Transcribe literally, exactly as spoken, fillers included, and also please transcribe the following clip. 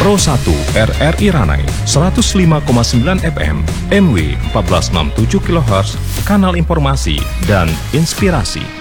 Pro satu R R I Ranai seratus lima koma sembilan F M, M W empat belas enam puluh tujuh kilohertz, kanal informasi dan inspirasi.